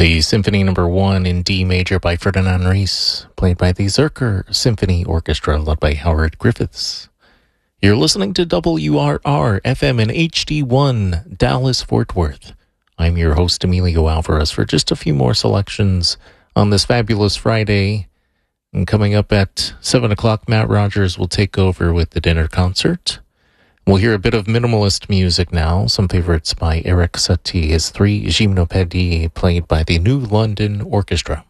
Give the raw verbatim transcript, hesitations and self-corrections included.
The Symphony Number One in D Major by Ferdinand Ries, played by the Zurcher Symphony Orchestra, led by Howard Griffiths. You're listening to W R R F M and H D one, Dallas, Fort Worth. I'm your host, Emilio Alvarez, for just a few more selections on this fabulous Friday. And coming up at seven o'clock, Matt Rogers will take over with the dinner concert. We'll hear a bit of minimalist music now, some favorites by Eric Satie, his three gymnopédies played by the New London Orchestra.